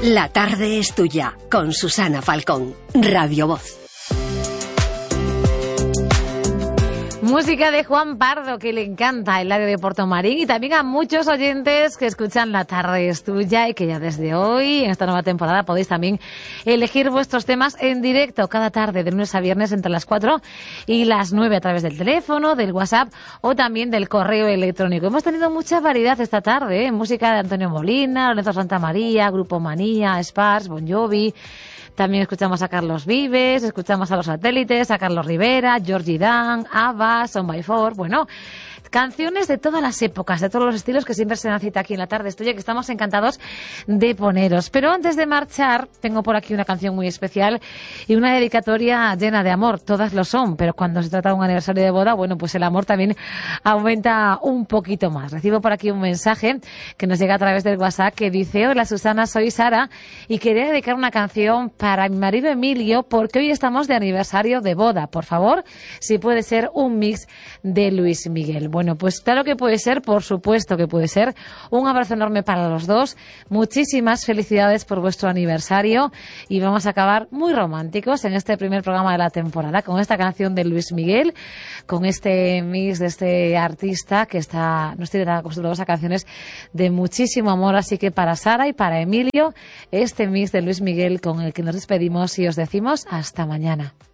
La tarde es tuya, con Susana Falcón, Radio Voz. Música de Juan Pardo, que le encanta el área de Portomarín, y también a muchos oyentes que escuchan La tarde es tuya y que ya desde hoy, en esta nueva temporada, podéis también elegir vuestros temas en directo cada tarde, de lunes a viernes, entre las 4 y las 9, a través del teléfono, del WhatsApp o también del correo electrónico. Hemos tenido mucha variedad esta tarde, ¿eh? Música de Antonio Molina, Lorenzo Santamaría, Grupo Manía, Spars, Bon Jovi. También escuchamos a Carlos Vives, escuchamos a Los Satélites, a Carlos Rivera, Georgie Dan, ABBA, Son by Four. Bueno, canciones de todas las épocas, de todos los estilos, que siempre se dan cita aquí en La tarde es tuya, que estamos encantados de poneros. Pero antes de marchar, tengo por aquí una canción muy especial y una dedicatoria llena de amor. Todas lo son, pero cuando se trata de un aniversario de boda, bueno, pues el amor también aumenta un poquito más. Recibo por aquí un mensaje que nos llega a través del WhatsApp que dice: hola Susana, soy Sara y quería dedicar una canción para mi marido Emilio porque hoy estamos de aniversario de boda. Por favor, si puede ser un mix de Luis Miguel. Bueno, pues claro que puede ser, por supuesto que puede ser. Un abrazo enorme para los dos. Muchísimas felicidades por vuestro aniversario y vamos a acabar muy románticos en este primer programa de la temporada con esta canción de Luis Miguel, con este mix de este artista que nos tiene tan acostumbrados a canciones de muchísimo amor. Así que para Sara y para Emilio, este mix de Luis Miguel con el que nos despedimos y os decimos hasta mañana.